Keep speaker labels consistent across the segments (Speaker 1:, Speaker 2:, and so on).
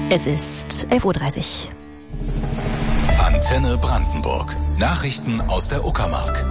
Speaker 1: Es ist 11:30 Uhr.
Speaker 2: Antenne Brandenburg. Nachrichten aus der Uckermark.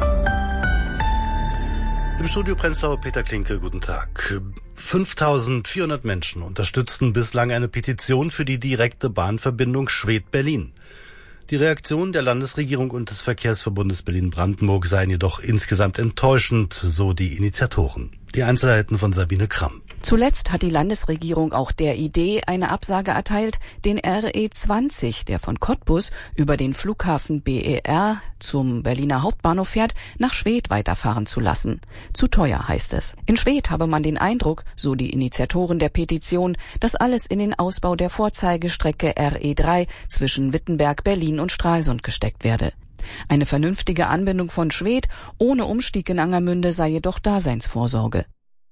Speaker 3: Im Studio Prenzlau Peter Klinke, guten Tag. 5.400 Menschen unterstützten bislang eine Petition für die direkte Bahnverbindung Schwedt-Berlin. Die Reaktionen der Landesregierung und des Verkehrsverbundes Berlin-Brandenburg seien jedoch insgesamt enttäuschend, so die Initiatoren. Die Einzelheiten von Sabine Kramm.
Speaker 4: Zuletzt hat die Landesregierung auch der Idee eine Absage erteilt, den RE20, der von Cottbus über den Flughafen BER zum Berliner Hauptbahnhof fährt, nach Schwedt weiterfahren zu lassen. Zu teuer, heißt es. In Schwedt habe man den Eindruck, so die Initiatoren der Petition, dass alles in den Ausbau der Vorzeigestrecke RE3 zwischen Wittenberg, Berlin und Stralsund gesteckt werde. Eine vernünftige Anbindung von Schwedt ohne Umstieg in Angermünde sei jedoch Daseinsvorsorge.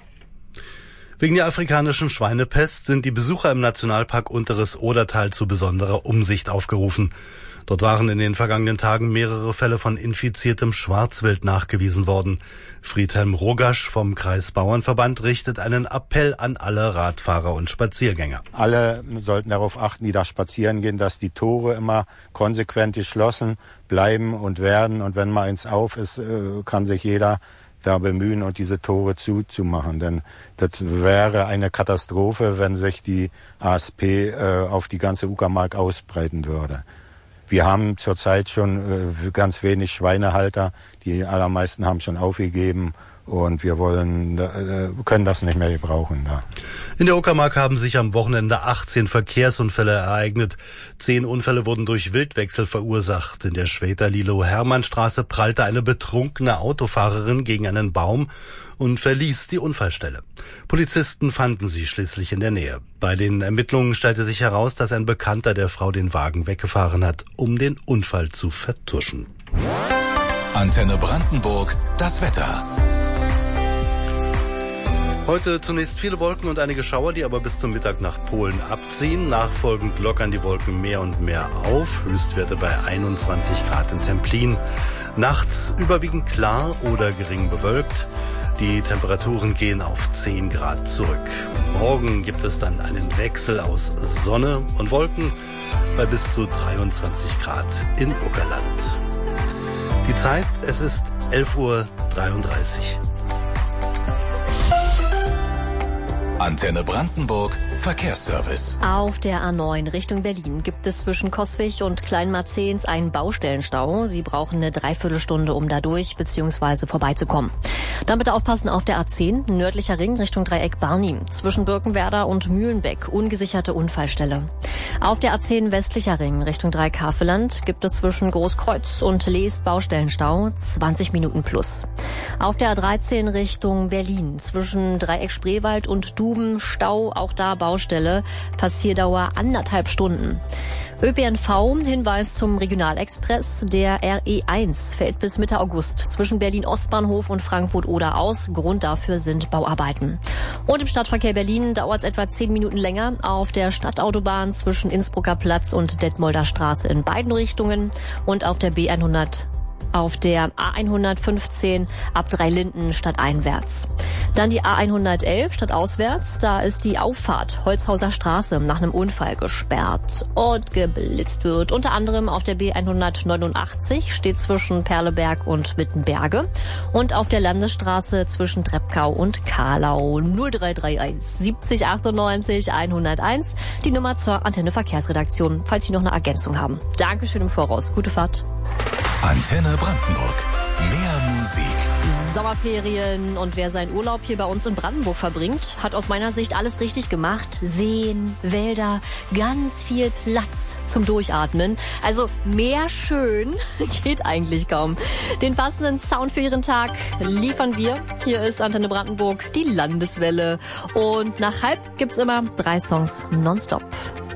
Speaker 3: Wegen der afrikanischen Schweinepest sind die Besucher im Nationalpark Unteres Odertal zu besonderer Umsicht aufgerufen. Dort waren in den vergangenen Tagen mehrere Fälle von infiziertem Schwarzwild nachgewiesen worden. Friedhelm Rogasch vom Kreisbauernverband richtet einen Appell an alle Radfahrer und Spaziergänger.
Speaker 5: Alle sollten darauf achten, die da spazieren gehen, dass die Tore immer konsequent geschlossen bleiben und werden. Und wenn mal eins auf ist, kann sich jeder da bemühen und diese Tore zuzumachen. Denn das wäre eine Katastrophe, wenn sich die ASP auf die ganze Uckermark ausbreiten würde. Wir haben zurzeit schon ganz wenig Schweinehalter. Die allermeisten haben schon aufgegeben und wir können das nicht mehr gebrauchen da.
Speaker 3: In der Uckermark haben sich am Wochenende 18 Verkehrsunfälle ereignet. 10 Unfälle wurden durch Wildwechsel verursacht. In der Schwedter Lilo-Hermann-Straße prallte eine betrunkene Autofahrerin gegen einen Baum und verließ die Unfallstelle. Polizisten fanden sie schließlich in der Nähe. Bei den Ermittlungen stellte sich heraus, dass ein Bekannter der Frau den Wagen weggefahren hat, um den Unfall zu vertuschen.
Speaker 2: Antenne Brandenburg, das Wetter.
Speaker 3: Heute zunächst viele Wolken und einige Schauer, die aber bis zum Mittag nach Polen abziehen. Nachfolgend lockern die Wolken mehr und mehr auf. Höchstwerte bei 21 Grad in Templin. Nachts überwiegend klar oder gering bewölkt. Die Temperaturen gehen auf 10 Grad zurück. Morgen gibt es dann einen Wechsel aus Sonne und Wolken bei bis zu 23 Grad in Uckerland. Die Zeit, es ist 11:33 Uhr.
Speaker 2: Antenne Brandenburg, Verkehrsservice.
Speaker 1: Auf der A9 Richtung Berlin gibt es zwischen Coswig und Kleinmarzehns einen Baustellenstau. Sie brauchen eine Dreiviertelstunde, um da durch bzw. vorbeizukommen. Dann bitte aufpassen auf der A10, nördlicher Ring Richtung Dreieck Barnim. Zwischen Birkenwerder und Mühlenbeck, ungesicherte Unfallstelle. Auf der A10 westlicher Ring Richtung Dreieck Havelland gibt es zwischen Großkreuz und Leest Baustellenstau, 20 Minuten plus. Auf der A13 Richtung Berlin zwischen Dreieck Spreewald und Duben Stau, auch da Baustelle, Passierdauer 1,5 Stunden. ÖPNV, Hinweis zum Regionalexpress. Der RE1 fällt bis Mitte August zwischen Berlin-Ostbahnhof und Frankfurt-Oder aus. Grund dafür sind Bauarbeiten. Und im Stadtverkehr Berlin dauert es etwa 10 Minuten länger auf der Stadtautobahn zwischen Innsbrucker Platz und Detmolder Straße in beiden Richtungen und auf der B100 auf der A115 ab Dreilinden stadteinwärts. Dann die A111 stadtauswärts, da ist die Auffahrt Holzhauser Straße nach einem Unfall gesperrt und geblitzt wird. Unter anderem auf der B189 steht zwischen Perleberg und Wittenberge und auf der Landesstraße zwischen Treppkau und Kahlau 0331 70 98 101, die Nummer zur Antenne Verkehrsredaktion, falls Sie noch eine Ergänzung haben. Dankeschön im Voraus. Gute Fahrt.
Speaker 2: Antenne Brandenburg. Mehr Musik.
Speaker 1: Sommerferien und wer seinen Urlaub hier bei uns in Brandenburg verbringt, hat aus meiner Sicht alles richtig gemacht. Seen, Wälder, ganz viel Platz zum Durchatmen. Also mehr schön geht eigentlich kaum. Den passenden Sound für Ihren Tag liefern wir. Hier ist Antenne Brandenburg, die Landeswelle. Und nach halb gibt's immer 3 Songs nonstop.